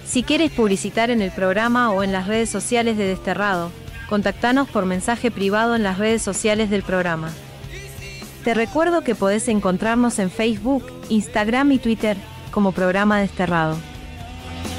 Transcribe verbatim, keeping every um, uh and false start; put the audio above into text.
Si quieres publicitar en el programa o en las redes sociales de Desterrado, contactanos por mensaje privado en las redes sociales del programa. Te recuerdo que podés encontrarnos en Facebook, Instagram y Twitter como Programa Desterrado.